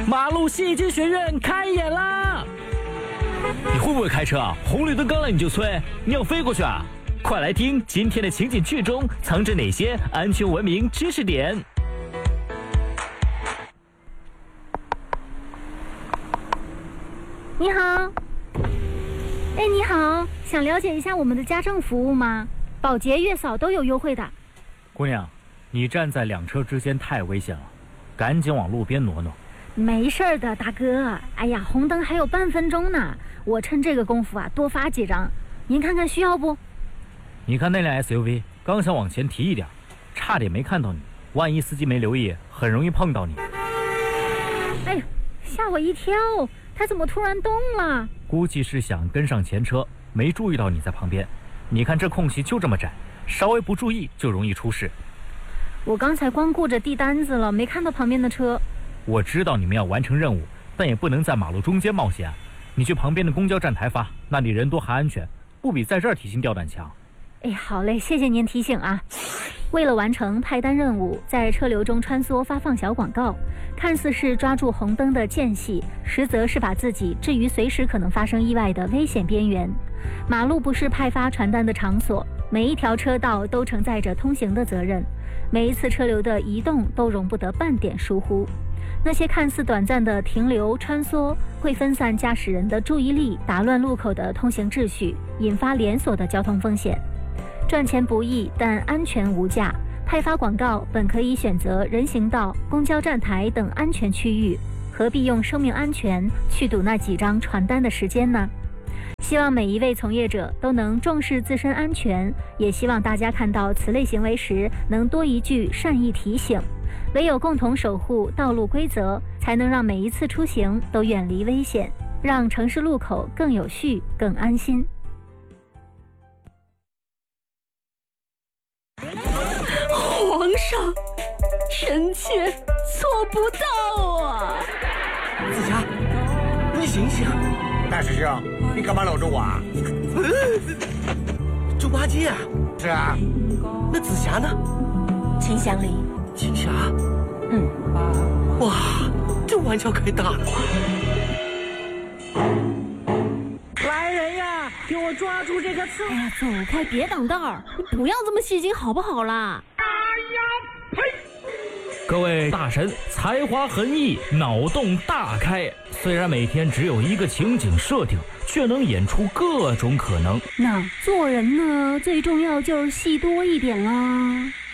马路戏剧学院开演啦！你会不会开车啊？红绿灯刚来你就催，你要飞过去啊？快来听今天的情景剧中藏着哪些安全文明知识点。 你好，你好，想了解一下我们的家政服务吗？保洁、月嫂都有优惠的。 姑娘，你站在两车之间太危险了，赶紧往路边挪挪。 没事的，大哥。哎呀，红灯还有半分钟呢，我趁这个功夫啊，多发几张。您看看需要不？ 你看那辆 SUV， 刚想往前提一点，差点没看到你。万一司机没留意，很容易碰到你。 哎呦，吓我一跳！他怎么突然动了？ 估计是想跟上前车，没注意到你在旁边。你看这空隙就这么窄，稍微不注意就容易出事。 我刚才光顾着递单子了，没看到旁边的车。 我知道你们要完成任务，但也不能在马路中间冒险。你去旁边的公交站台发，那里人多还安全，不比在这儿提心吊胆强。 好嘞，谢谢您提醒啊。为了完成派单任务，在车流中穿梭发放小广告，看似是抓住红灯的间隙，实则是把自己置于随时可能发生意外的危险边缘。马路不是派发传单的场所，每一条车道都承载着通行的责任，每一次车流的移动都容不得半点疏忽。那些看似短暂的停留穿梭，会分散驾驶人的注意力，打乱路口的通行秩序，引发连锁的交通风险。赚钱不易，但安全无价。派发广告本可以选择人行道、公交站台等安全区域，何必用生命安全去赌那几张传单的时间呢？希望每一位从业者都能重视自身安全，也希望大家看到此类行为时能多一句善意提醒。唯有共同守护道路规则，才能让每一次出行都远离危险，让城市路口更有序、更安心。 皇上，臣妾做不到啊！ 紫霞，你醒醒！ 大师兄，你干嘛搂着我啊？ 猪八戒啊！ 是啊。 那紫霞呢？ 秦祥林。 秦霞？哇，这玩笑开大了。 来人呀，给我抓住这个刺！ 哎呀，走开，别挡道儿！你不要这么戏精好不好啦？ 各位大神才华横溢，脑洞大开，虽然每天只有一个情景设定，却能演出各种可能。 那做人呢，最重要就是戏多一点啦。